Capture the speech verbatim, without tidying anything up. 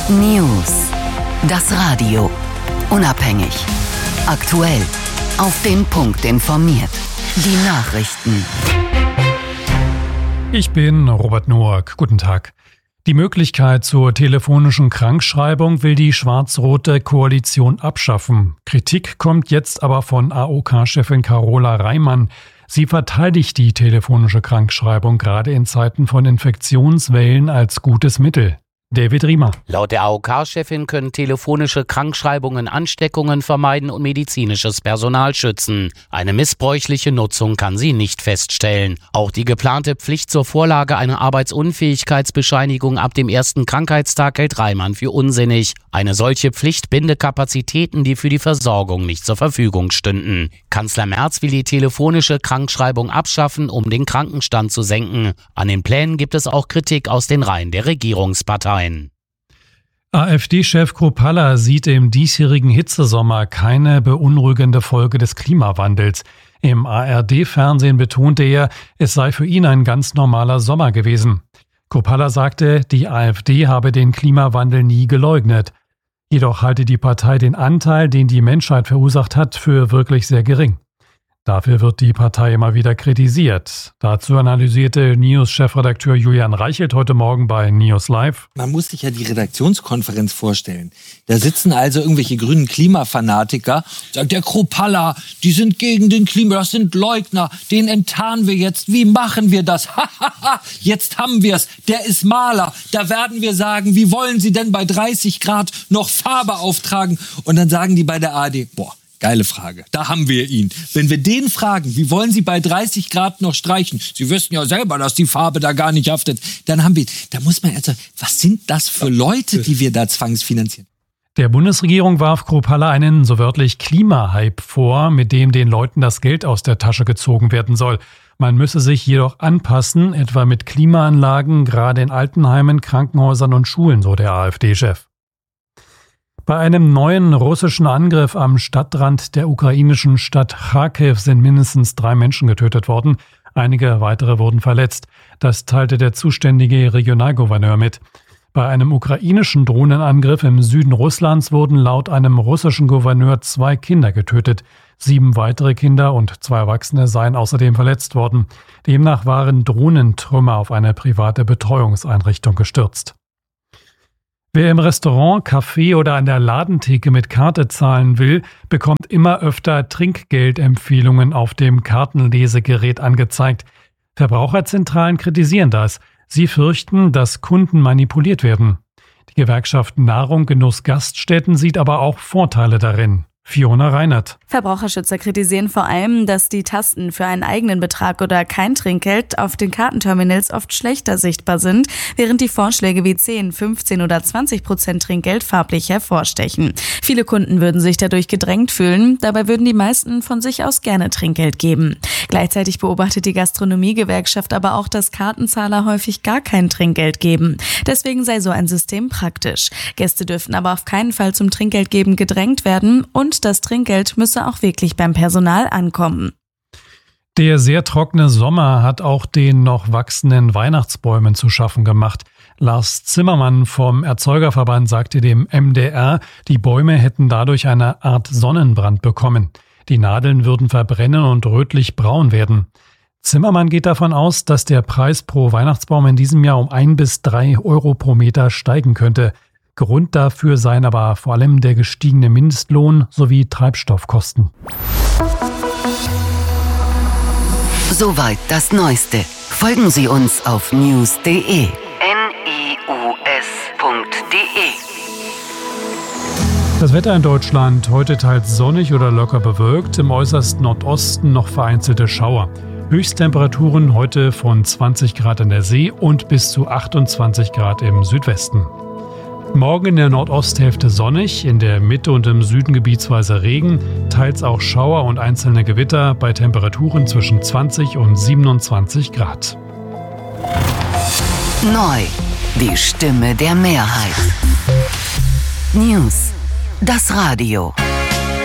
News. Das Radio. Unabhängig. Aktuell. Auf den Punkt informiert. Die Nachrichten. Ich bin Robert Noack. Guten Tag. Die Möglichkeit zur telefonischen Krankschreibung will die schwarz-rote Koalition abschaffen. Kritik kommt jetzt aber von A O K-Chefin Carola Reimann. Sie verteidigt die telefonische Krankschreibung gerade in Zeiten von Infektionswellen als gutes Mittel. David Riemer. Laut der A O K-Chefin können telefonische Krankschreibungen Ansteckungen vermeiden und medizinisches Personal schützen. Eine missbräuchliche Nutzung kann sie nicht feststellen. Auch die geplante Pflicht zur Vorlage einer Arbeitsunfähigkeitsbescheinigung ab dem ersten Krankheitstag hält Reimann für unsinnig. Eine solche Pflicht binde Kapazitäten, die für die Versorgung nicht zur Verfügung stünden. Kanzler Merz will die telefonische Krankschreibung abschaffen, um den Krankenstand zu senken. An den Plänen gibt es auch Kritik aus den Reihen der Regierungsparteien. AfD-Chef Kruppalla sieht im diesjährigen Hitzesommer keine beunruhigende Folge des Klimawandels. Im A R D-Fernsehen betonte er, es sei für ihn ein ganz normaler Sommer gewesen. Kruppalla sagte, die AfD habe den Klimawandel nie geleugnet. Jedoch halte die Partei den Anteil, den die Menschheit verursacht hat, für wirklich sehr gering. Dafür wird die Partei immer wieder kritisiert. Dazu analysierte News-Chefredakteur Julian Reichelt heute Morgen bei News Live. Man muss sich ja die Redaktionskonferenz vorstellen. Da sitzen also irgendwelche grünen Klimafanatiker. Sagt der Kruppalla, die sind gegen den Klima, das sind Leugner. Den enttarnen wir jetzt. Wie machen wir das? Jetzt haben wir es. Der ist Maler. Da werden wir sagen, wie wollen Sie denn bei dreißig Grad noch Farbe auftragen? Und dann sagen die bei der A R D, boah, geile Frage. Da haben wir ihn. Wenn wir den fragen, wie wollen Sie bei dreißig Grad noch streichen? Sie wissen ja selber, dass die Farbe da gar nicht haftet. Dann haben wir, da muss man jetzt sagen, was sind das für Leute, die wir da zwangsfinanzieren? Der Bundesregierung warf Kruppalla einen so wörtlich Klimahype vor, mit dem den Leuten das Geld aus der Tasche gezogen werden soll. Man müsse sich jedoch anpassen, etwa mit Klimaanlagen, gerade in Altenheimen, Krankenhäusern und Schulen, so der AfD-Chef. Bei einem neuen russischen Angriff am Stadtrand der ukrainischen Stadt Charkiw sind mindestens drei Menschen getötet worden. Einige weitere wurden verletzt. Das teilte der zuständige Regionalgouverneur mit. Bei einem ukrainischen Drohnenangriff im Süden Russlands wurden laut einem russischen Gouverneur zwei Kinder getötet. Sieben weitere Kinder und zwei Erwachsene seien außerdem verletzt worden. Demnach waren Drohnentrümmer auf eine private Betreuungseinrichtung gestürzt. Wer im Restaurant, Café oder an der Ladentheke mit Karte zahlen will, bekommt immer öfter Trinkgeldempfehlungen auf dem Kartenlesegerät angezeigt. Verbraucherzentralen kritisieren das. Sie fürchten, dass Kunden manipuliert werden. Die Gewerkschaft Nahrung, Genuss, Gaststätten sieht aber auch Vorteile darin. Fiona Reinert. Verbraucherschützer kritisieren vor allem, dass die Tasten für einen eigenen Betrag oder kein Trinkgeld auf den Kartenterminals oft schlechter sichtbar sind, während die Vorschläge wie zehn, fünfzehn oder zwanzig Prozent Trinkgeld farblich hervorstechen. Viele Kunden würden sich dadurch gedrängt fühlen, dabei würden die meisten von sich aus gerne Trinkgeld geben. Gleichzeitig beobachtet die Gastronomiegewerkschaft aber auch, dass Kartenzahler häufig gar kein Trinkgeld geben. Deswegen sei so ein System praktisch. Gäste dürften aber auf keinen Fall zum Trinkgeldgeben gedrängt werden und das Trinkgeld müsse auch wirklich beim Personal ankommen. Der sehr trockene Sommer hat auch den noch wachsenden Weihnachtsbäumen zu schaffen gemacht. Lars Zimmermann vom Erzeugerverband sagte dem M D R, die Bäume hätten dadurch eine Art Sonnenbrand bekommen. Die Nadeln würden verbrennen und rötlich-braun werden. Zimmermann geht davon aus, dass der Preis pro Weihnachtsbaum in diesem Jahr um ein bis drei Euro pro Meter steigen könnte. Grund dafür seien aber vor allem der gestiegene Mindestlohn sowie Treibstoffkosten. Soweit das Neueste. Folgen Sie uns auf news punkt de. N I U S punkt de. Das Wetter in Deutschland heute teils sonnig oder locker bewölkt, im äußersten Nordosten noch vereinzelte Schauer. Höchsttemperaturen heute von zwanzig Grad an der See und bis zu achtundzwanzig Grad im Südwesten. Morgen in der Nordosthälfte sonnig, in der Mitte und im Süden gebietsweise Regen, teils auch Schauer und einzelne Gewitter bei Temperaturen zwischen zwanzig und siebenundzwanzig Grad. Neu, die Stimme der Mehrheit. News, das Radio.